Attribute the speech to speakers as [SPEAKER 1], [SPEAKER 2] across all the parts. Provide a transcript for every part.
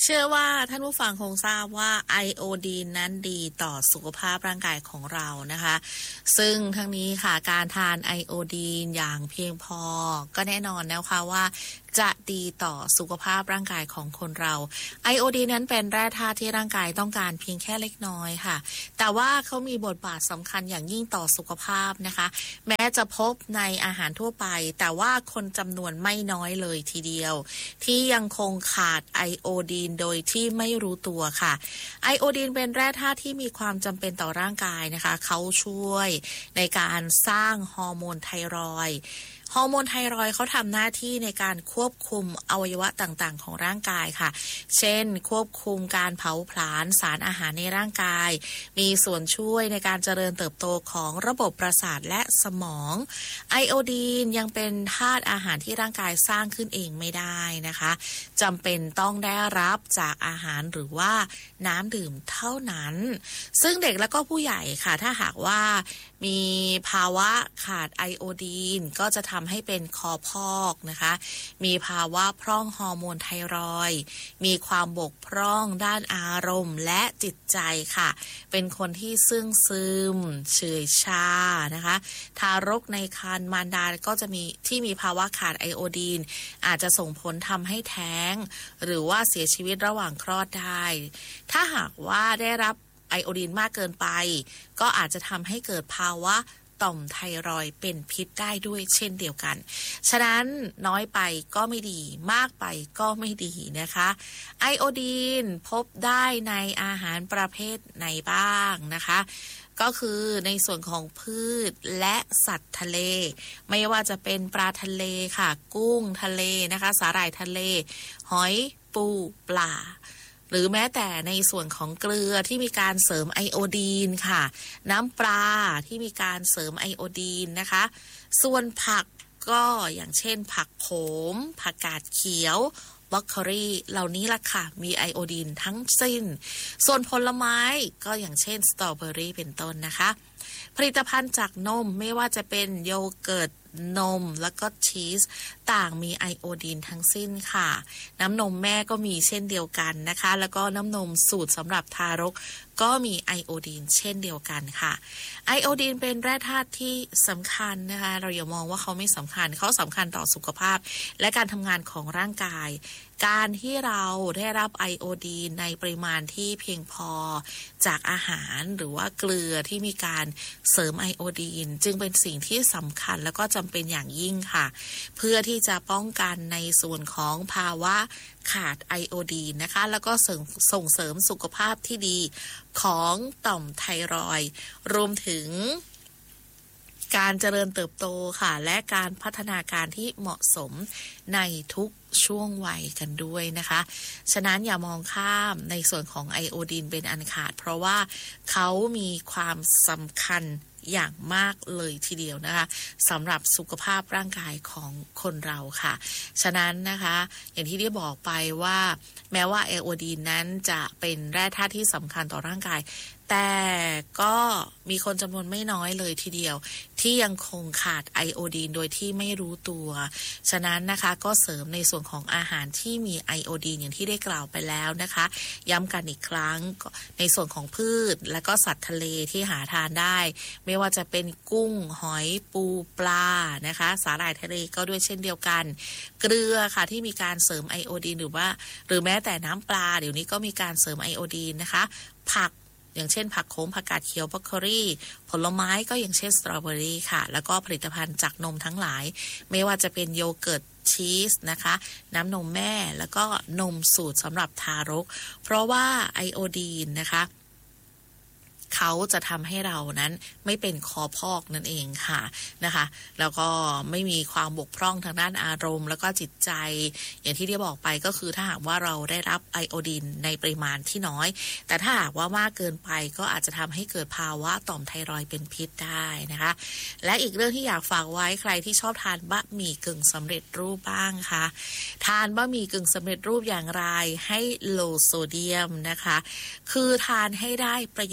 [SPEAKER 1] เชื่อว่าท่านผู้ฟังคงทราบว่าไอโอดีนนั้นดีต่อสุขภาพร่างกายของเรานะคะซึ่งทั้งนี้ค่ะการทานไอโอดีนอย่างเพียงพอก็แน่นอนนะคะว่าจะดีต่อสุขภาพร่างกายของคนเราไอโอดีนนั้นเป็นแร่ธาตุที่ร่างกายต้องการเพียงแค่เล็กน้อยค่ะแต่ว่าเขามีบทบาทสำคัญอย่างยิ่งต่อสุขภาพนะคะแม้จะพบในอาหารทั่วไปแต่ว่าคนจำนวนไม่น้อยเลยทีเดียวที่ยังคงขาดไอโอดีนโดยที่ไม่รู้ตัวค่ะไอโอดีนเป็นแร่ธาตุที่มีความจำเป็นต่อร่างกายนะคะเขาช่วยในการสร้างฮอร์โมนไทรอยด์ฮอร์โมนไทรอยด์เขาทำหน้าที่ในการควบคุมอวัยวะต่างๆของร่างกายค่ะเช่นควบคุมการเผาผลาญสารอาหารในร่างกายมีส่วนช่วยในการเจริญเติบโตของระบบประสาทและสมองไอโอดีนยังเป็นธาตุอาหารที่ร่างกายสร้างขึ้นเองไม่ได้นะคะจำเป็นต้องได้รับจากอาหารหรือว่าน้ำดื่มเท่านั้นซึ่งเด็กและก็ผู้ใหญ่ค่ะถ้าหากว่ามีภาวะขาดไอโอดีนก็จะทำให้เป็นคอพอกนะคะมีภาวะพร่องฮอร์โมนไทรอยด์มีความบกพร่องด้านอารมณ์และจิตใจค่ะเป็นคนที่ซึมเฉยชานะคะทารกในครรภ์มารดาก็จะมีภาวะขาดไอโอดีนอาจจะส่งผลทำให้แท้งหรือว่าเสียชีวิตระหว่างคลอดได้ถ้าหากว่าได้รับไอโอดีนมากเกินไปก็อาจจะทำให้เกิดภาวะต่อมไทรอยด์เป็นพิษได้ด้วยเช่นเดียวกันฉะนั้นน้อยไปก็ไม่ดีมากไปก็ไม่ดีนะคะไอโอดีนพบได้ในอาหารประเภทไหนบ้างนะคะก็คือในส่วนของพืชและสัตว์ทะเลไม่ว่าจะเป็นปลาทะเลค่ะกุ้งทะเลนะคะสาหร่ายทะเลหอยปูปลาหรือแม้แต่ในส่วนของเกลือที่มีการเสริมไอโอดีนค่ะน้ำปลาที่มีการเสริมไอโอดีนนะคะส่วนผักก็อย่างเช่นผักโขมผักกาดเขียวบรอกโคลีเหล่านี้ล่ะค่ะมีไอโอดีนทั้งสิ้นส่วนผลไม้ก็อย่างเช่นสตรอเบอรี่เป็นต้นนะคะผลิตภัณฑ์จากนมไม่ว่าจะเป็นโยเกิร์ตนมแล้วก็ชีสต่างมีไอโอดีนทั้งสิ้นค่ะน้ำนมแม่ก็มีเช่นเดียวกันนะคะแล้วก็น้ำนมสูตรสำหรับทารกก็มีไอโอดีนเช่นเดียวกันค่ะไอโอดีนเป็นแร่ธาตุที่สำคัญนะคะเราอย่ามองว่าเขาไม่สำคัญเขาสำคัญต่อสุขภาพและการทำงานของร่างกายการที่เราได้รับไอโอดีนในปริมาณที่เพียงพอจากอาหารหรือว่าเกลือที่มีการเสริมไอโอดีนจึงเป็นสิ่งที่สำคัญและก็จำเป็นอย่างยิ่งค่ะเพื่อที่จะป้องกันในส่วนของภาวะขาดไอโอดีนนะคะแล้วก็ส่งเสริมสุขภาพที่ดีของต่อมไทรอยด์รวมถึงการเจริญเติบโตค่ะและการพัฒนาการที่เหมาะสมในทุกช่วงวัยกันด้วยนะคะฉะนั้นอย่ามองข้ามในส่วนของไอโอดีนเป็นอันขาดเพราะว่าเขามีความสำคัญอย่างมากเลยทีเดียวนะคะสำหรับสุขภาพร่างกายของคนเราค่ะฉะนั้นนะคะอย่างที่ได้บอกไปว่าแม้ว่าไอโอดีนนั้นจะเป็นแร่ธาตุที่สำคัญต่อร่างกายแต่ก็มีคนจำนวนไม่น้อยเลยทีเดียวที่ยังคงขาดไอโอดีนโดยที่ไม่รู้ตัวฉะนั้นนะคะก็เสริมในส่วนของอาหารที่มีไอโอดีนอย่างที่ได้กล่าวไปแล้วนะคะย้ำกันอีกครั้งในส่วนของพืชและก็สัตว์ทะเลที่หาทานได้ไม่ว่าจะเป็นกุ้งหอยปูปลานะคะสาหร่ายทะเลก็ด้วยเช่นเดียวกันเกลือค่ะที่มีการเสริมไอโอดีนหรือแม้แต่น้ำปลาเดี๋ยวนี้ก็มีการเสริมไอโอดีนนะคะผักอย่างเช่นผักโขมผักกาดเขียวบรอกโคลีผลไม้ก็อย่างเช่นสตรอเบอรี่ค่ะแล้วก็ผลิตภัณฑ์จากนมทั้งหลายไม่ว่าจะเป็นโยเกิร์ตชีสนะคะน้ำนมแม่แล้วก็นมสูตรสำหรับทารกเพราะว่าไอโอดีนนะคะเขาจะทำให้เรานั้นไม่เป็นคอพอกนั่นเองค่ะนะคะแล้วก็ไม่มีความบกพร่องทางด้านอารมณ์แล้วก็จิตใจอย่างที่ได้บอกไปก็คือถ้าหากว่าเราได้รับไอโอดีนในปริมาณที่น้อยแต่ถ้าหากว่ามากเกินไปก็อาจจะทำให้เกิดภาวะต่อมไทรอยด์เป็นพิษได้นะคะและอีกเรื่องที่อยากฝากไว้ใครที่ชอบทานบะหมี่กึ่งสำเร็จรูปบ้างคะทานบะหมี่กึ่งสำเร็จรูปอย่างไรให้โลโซเดียมนะคะคือทานให้ได้ประโยชน์กับร่าง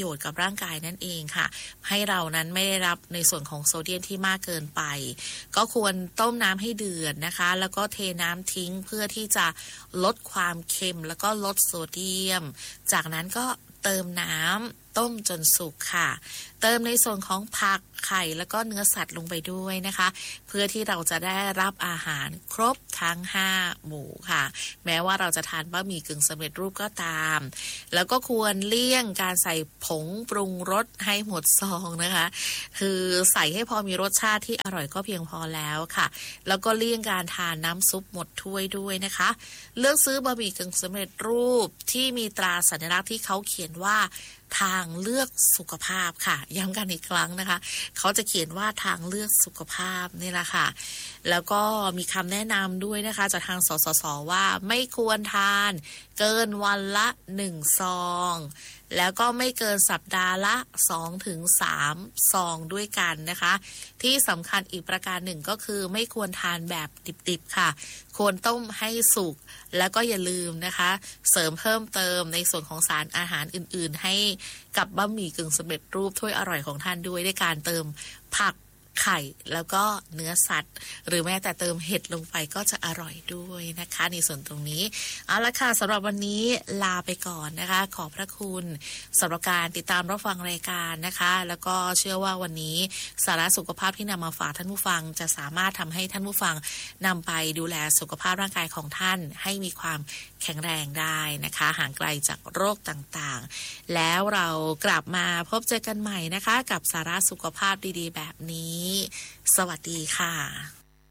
[SPEAKER 1] ร่างกายนั่นเองค่ะให้เรานั้นไม่ได้รับในส่วนของโซเดียมที่มากเกินไปก็ควรต้มน้ำให้เดือดนะคะแล้วก็เทน้ำทิ้งเพื่อที่จะลดความเค็มแล้วก็ลดโซเดียมจากนั้นก็เติมน้ำต้มจนสุกค่ะเติมในส่วนของผักไข่แล้วก็เนื้อสัตว์ลงไปด้วยนะคะเพื่อที่เราจะได้รับอาหารครบทั้ง5หมู่ค่ะแม้ว่าเราจะทานบะหมี่กึ่งสำเร็จรูปก็ตามแล้วก็ควรเลี่ยงการใส่ผงปรุงรสให้หมดซองนะคะคือใส่ให้พอมีรสชาติที่อร่อยก็เพียงพอแล้วค่ะแล้วก็เลี่ยงการทานน้ำซุปหมดถ้วยด้วยนะคะเลือกซื้อบะหมี่กึ่งสำเร็จรูปที่มีตราสัญลักษณ์ที่เขาเขียนว่าทางเลือกสุขภาพค่ะย้ำกันอีกครั้งนะคะเขาจะเขียนว่าทางเลือกสุขภาพนี่แหละค่ะแล้วก็มีคำแนะนำด้วยนะคะจากทางสสสว่าไม่ควรทานเกินวันละ1ซองแล้วก็ไม่เกินสัปดาห์ละ2 ถึง 3 ซองด้วยกันนะคะที่สำคัญอีกประการหนึ่งก็คือไม่ควรทานแบบดิบๆค่ะควรต้มให้สุกแล้วก็อย่าลืมนะคะเสริมเพิ่มเติมในส่วนของสารอาหารอื่นๆให้กับบะหมี่กึ่งสำเร็จรูปถ้วยอร่อยของท่านด้วยด้วยการเติมผักไข่แล้วก็เนื้อสัตว์หรือแม้แต่เติมเห็ดลงไปก็จะอร่อยด้วยนะคะในส่วนตรงนี้เอาละค่ะสำหรับวันนี้ลาไปก่อนนะคะขอบพระคุณสำหรับการติดตามรับฟังรายการนะคะแล้วก็เชื่อว่าวันนี้สาระสุขภาพที่นำมาฝากท่านผู้ฟังจะสามารถทำให้ท่านผู้ฟังนำไปดูแลสุขภาพร่างกายของท่านให้มีความแข็งแรงได้นะคะห่างไกลจากโรคต่างๆแล้วเรากลับมาพบเจอกันใหม่นะคะกับสาระสุขภาพดีๆแบบนี้สวัสดีค่ะ